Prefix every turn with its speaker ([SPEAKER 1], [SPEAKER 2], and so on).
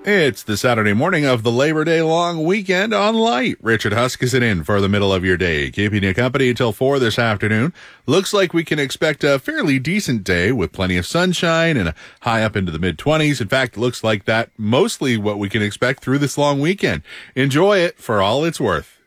[SPEAKER 1] It's the Saturday morning of the Labor Day long weekend on Light. Richard Huskisson in for the middle of your day, keeping you company until 4 this afternoon. Looks like we can expect a fairly decent day with plenty of sunshine and a high up into the mid-20s. In fact, it looks like that mostly what we can expect through this long weekend. Enjoy it for all it's worth.